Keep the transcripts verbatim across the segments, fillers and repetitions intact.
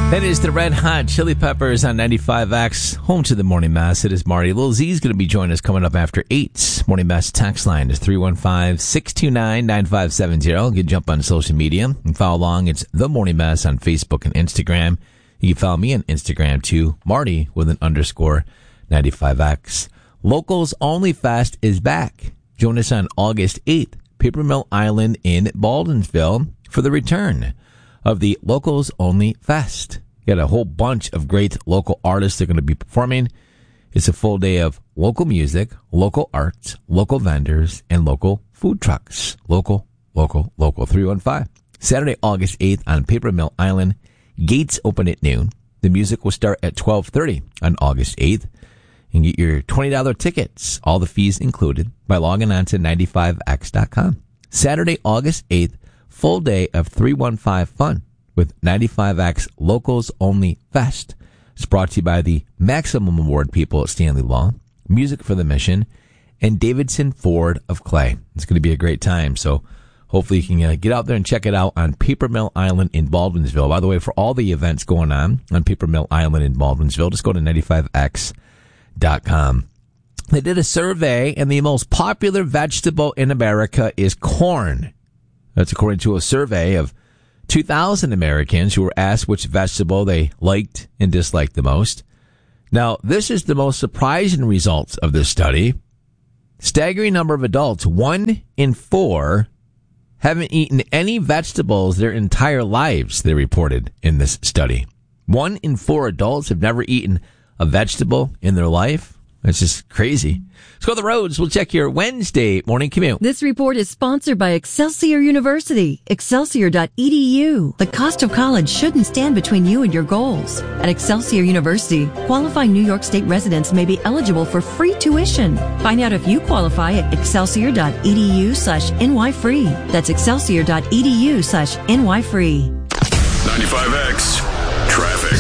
That is the Red Hot Chili Peppers on ninety-five X, home to the Morning Mass. It is Marty. Lil Z is going to be joining us coming up after eight. Morning Mass text line is three one five, six two nine, nine five seven zero. You can jump on social media and follow along. It's The Morning Mass on Facebook and Instagram. You can follow me on Instagram too, Marty with an underscore ninety-five X. Locals Only Fest is back. Join us on August eighth, Paper Mill Island in Baldwinsville for the return of the Locals Only Fest. You got a whole bunch of great local artists that are going to be performing. It's a full day of local music, local arts, local vendors, and local food trucks. Local, local, local. three one five. Saturday, August eighth on Paper Mill Island. Gates open at noon. The music will start at twelve thirty on August eighth. And get your twenty dollars tickets, all the fees included, by logging on to ninety-five x dot com. Saturday, August eighth, full day of three one five fun with ninety-five X Locals Only Fest. It's brought to you by the Maximum Award people at Stanley Law, Music for the Mission, and Davidson Ford of Clay. It's going to be a great time, so hopefully you can uh, get out there and check it out on Paper Mill Island in Baldwinsville. By the way, for all the events going on on Paper Mill Island in Baldwinsville, just go to ninety-five x dot com. They did a survey, and the most popular vegetable in America is corn. That's according to a survey of two thousand Americans who were asked which vegetable they liked and disliked the most. Now, this is the most surprising results of this study. Staggering number of adults, one in four, haven't eaten any vegetables their entire lives, they reported in this study. One in four adults have never eaten a vegetable in their life. That's just crazy. Let's go to the roads. We'll check your Wednesday morning commute. This report is sponsored by Excelsior University, excelsior dot e d u. The cost of college shouldn't stand between you and your goals. At Excelsior University, qualifying New York State residents may be eligible for free tuition. Find out if you qualify at excelsior dot e d u slash n y free. That's excelsior dot e d u slash n y free. ninety-five X Traffic.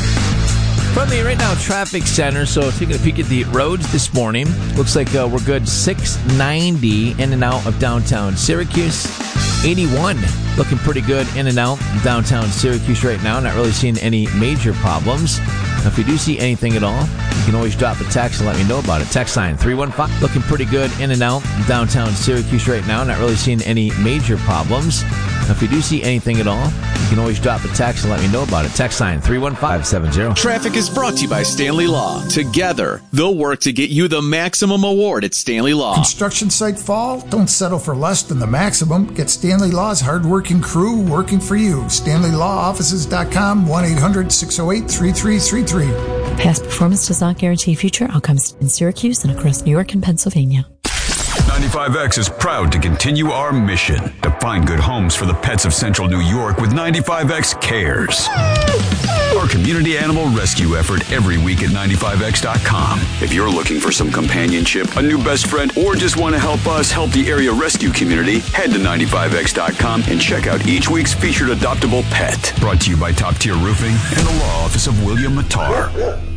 From the Right Now Traffic Center, so taking a peek at the roads this morning, looks like uh, we're good six ninety in and out of downtown Syracuse. eighty-one looking pretty good in and out of downtown Syracuse right now. Not really seeing any major problems. Now, if you do see anything at all, you can always drop a text and let me know about it. Text line three one five. Looking pretty good in and out of downtown Syracuse right now. Not really seeing any major problems. Now, if you do see anything at all, you can always drop a text and let me know about it. Text line three one five seven zero. Traffic is brought to you by Stanley Law. Together, they'll work to get you the maximum award at Stanley Law. Construction site fall? Don't settle for less than the maximum. Get Stanley Law's hardworking crew working for you. stanley law offices dot com, one eight hundred, six oh eight, three three three three. Past performance does not guarantee future outcomes in Syracuse and across New York and Pennsylvania. ninety-five X is proud to continue our mission to find good homes for the pets of Central New York with ninety-five X Cares. Our community animal rescue effort every week at ninety-five x dot com. If you're looking for some companionship, a new best friend, or just want to help us help the area rescue community, head to ninety-five x dot com and check out each week's featured adoptable pet. Brought to you by Top Tier Roofing and the law office of William Mattar.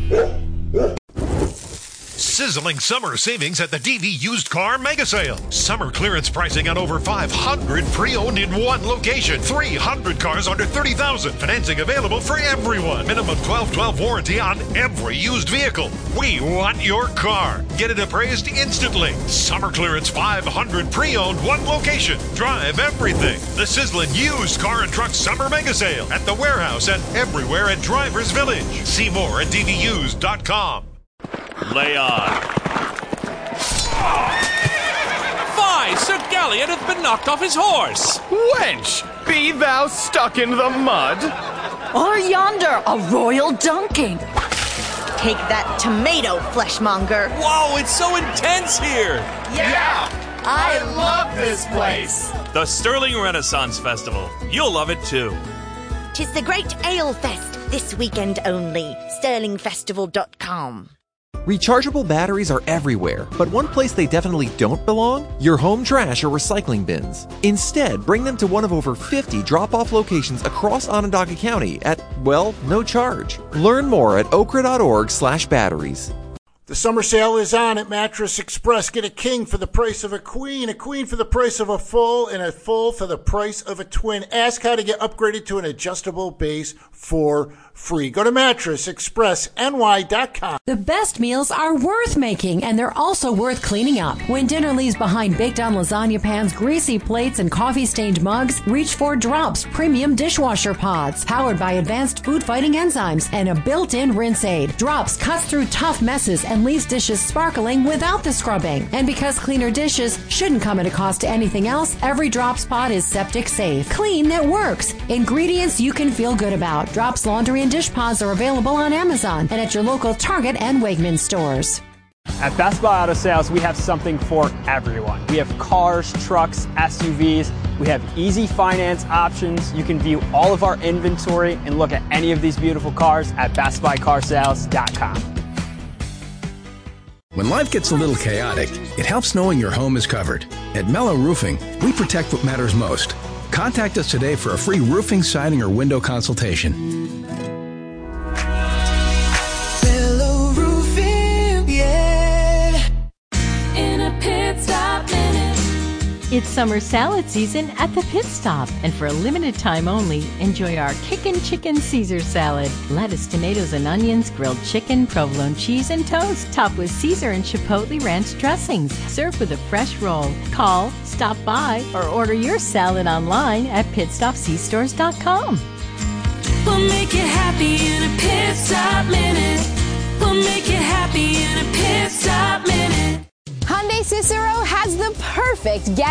Sizzling summer savings at the D V Used Car Mega Sale. Summer clearance pricing on over five hundred pre-owned in one location. three hundred cars under thirty thousand dollars. Financing available for everyone. Minimum twelve twelve warranty on every used vehicle. We want your car. Get it appraised instantly. Summer clearance five hundred pre-owned, one location. Drive everything. The sizzling used car and truck summer mega sale at the warehouse and everywhere at Drivers Village. See more at d v used dot com. Lay on. Fie, Sir Galliot hath been knocked off his horse. Wench, be thou stuck in the mud? Or yonder, a royal dunking. Take that tomato, fleshmonger. Whoa, it's so intense here. Yeah, I love this place. The Sterling Renaissance Festival. You'll love it too. 'Tis the Great Ale Fest, this weekend only. sterling festival dot com. Rechargeable batteries are everywhere, but one place they definitely don't belong? Your home trash or recycling bins. Instead, bring them to one of over fifty drop-off locations across Onondaga County at, well, no charge. Learn more at okra dot org slash batteries. The summer sale is on at Mattress Express. Get a king for the price of a queen, a queen for the price of a full, and a full for the price of a twin. Ask how to get upgraded to an adjustable base for free. Go to mattress express n y dot com. The best meals are worth making, and they're also worth cleaning up. When dinner leaves behind baked-on lasagna pans, greasy plates, and coffee-stained mugs, reach for Drops Premium Dishwasher Pods, powered by advanced food-fighting enzymes and a built-in rinse aid. Drops cuts through tough messes and leaves dishes sparkling without the scrubbing. And because cleaner dishes shouldn't come at a cost to anything else, every Drops pod is septic safe. Clean that works. Ingredients you can feel good about. Drops Laundry and Dish Pods are available on Amazon and at your local Target and Wegmans stores. At Best Buy Auto Sales, we have something for everyone. We have cars, trucks, S U Vs. We have easy finance options. You can view all of our inventory and look at any of these beautiful cars at best buy car sales dot com. When life gets a little chaotic, it helps knowing your home is covered. At Mellow Roofing, we protect what matters most. Contact us today for a free roofing, siding, or window consultation. Mellow Roofing, yeah. In a pit stop minute. It's summer salad season at the Pit Stop, and for a limited time only, enjoy our Kickin' Chicken Caesar salad. Lettuce, tomatoes, and onions, grilled chicken, provolone cheese, and toast, topped with Caesar and Chipotle Ranch dressings. Served with a fresh roll. Call, stop by, or order your salad online at pit stop c stores dot com. We'll make you happy in a pit stop minute. We'll make you happy in a pit stop minute. Hyundai Cicero has the perfect gas